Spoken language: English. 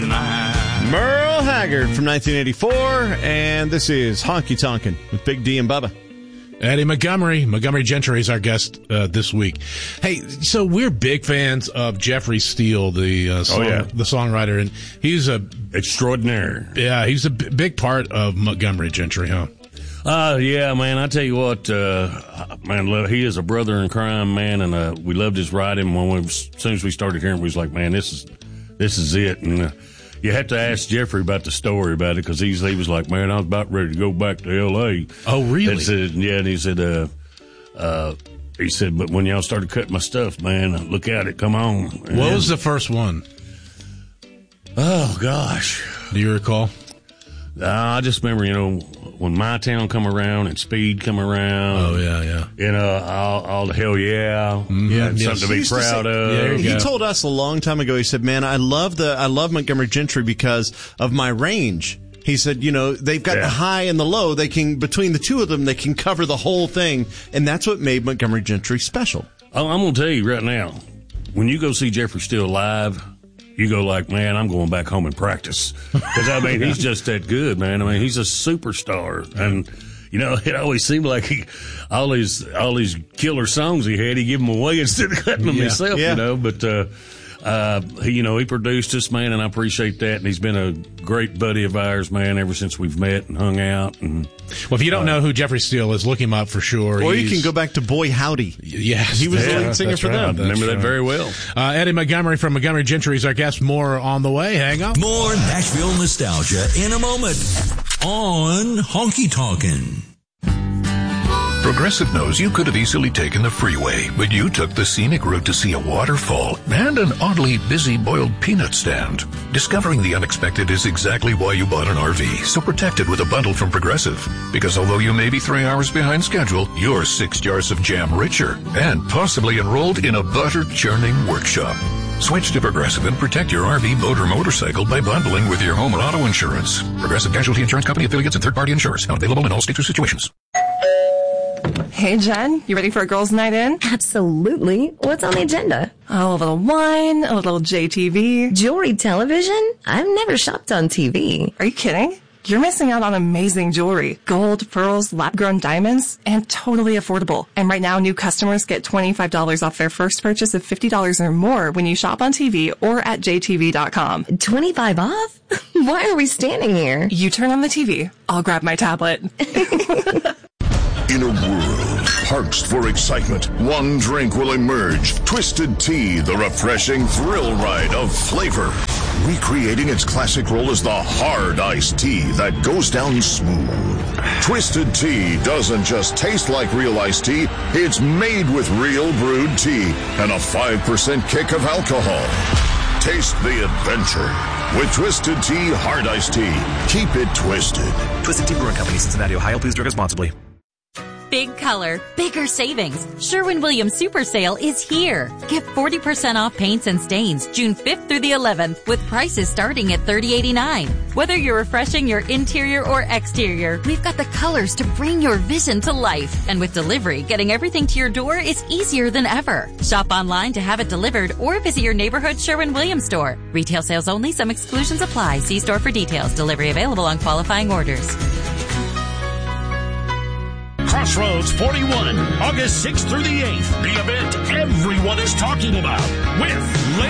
tonight. Merle Haggard from 1984, and this is Honky Tonkin' with Big D and Bubba. Eddie Montgomery Gentry is our guest this week. Hey, so we're big fans of Jeffrey Steele, the songwriter, and he's a extraordinaire. Yeah, he's a big part of Montgomery Gentry, huh? Yeah, man. I tell you what, man, he is a brother in crime, man, and we loved his writing. As soon as we started hearing, we was like, man, this is it. And you had to ask Jeffrey about the story about it, because he was like, man, I was about ready to go back to L.A. Oh, really? And he said, but when y'all started cutting my stuff, man, look at it, come on. And what was the first one? Oh, gosh. Do you recall? I just remember, when My Town come around and Speed come around. Oh, yeah. All the hell yeah. Mm-hmm. Something to be proud of. He told us a long time ago, he said, man, I love Montgomery Gentry because of my range. He said, they've got the high and the low. Between the two of them, they can cover the whole thing. And that's what made Montgomery Gentry special. I'm going to tell you right now, when you go see Jeffrey Steele live, you go like, man, I'm going back home and practice. Because, he's just that good, man. He's a superstar. And, it always seemed like all these killer songs he had, he give them away instead of cutting them himself, But, he produced us, man, and I appreciate that. And he's been a great buddy of ours, man, ever since we've met and hung out. And well, if you don't know who Jeffrey Steele is, look him up for sure. Or you can go back to Boy Howdy. Yes, he was the lead singer for them. Remember that very well. Eddie Montgomery from Montgomery Gentry is our guest. More on the way. Hang on. More Nashville nostalgia in a moment on Honky Tonkin'. Progressive knows you could have easily taken the freeway, but you took the scenic route to see a waterfall and an oddly busy boiled peanut stand. Discovering the unexpected is exactly why you bought an RV, so protect it with a bundle from Progressive. Because although you may be 3 hours behind schedule, you're 6 jars of jam richer and possibly enrolled in a butter-churning workshop. Switch to Progressive and protect your RV, boat, or motorcycle by bundling with your home and auto insurance. Progressive Casualty Insurance Company, affiliates, and third-party insurers. Not available in all states or situations. Hey, Jen, you ready for a girls' night in? Absolutely. What's on the agenda? Oh, a little wine, a little JTV. Jewelry television? I've never shopped on TV. Are you kidding? You're missing out on amazing jewelry. Gold, pearls, lab-grown diamonds, and totally affordable. And right now, new customers get $25 off their first purchase of $50 or more when you shop on TV or at jtv.com. 25 off? Why are we standing here? You turn on the TV. I'll grab my tablet. In a world parched for excitement, one drink will emerge. Twisted Tea, the refreshing thrill ride of flavor. Recreating its classic role as the hard iced tea that goes down smooth. Twisted Tea doesn't just taste like real iced tea, it's made with real brewed tea and a 5% kick of alcohol. Taste the adventure with Twisted Tea Hard Iced Tea. Keep it twisted. Twisted Tea Brewing Company, Cincinnati, Ohio. Please drink responsibly. Big color, bigger savings. Sherwin-Williams Super Sale is here. Get 40% off paints and stains June 5th through the 11th with prices starting at $30.89. Whether you're refreshing your interior or exterior, we've got the colors to bring your vision to life. And with delivery, getting everything to your door is easier than ever. Shop online to have it delivered or visit your neighborhood Sherwin-Williams store. Retail sales only. Some exclusions apply. See store for details. Delivery available on qualifying orders. Crossroads 41, August 6th through the 8th. The event everyone is talking about with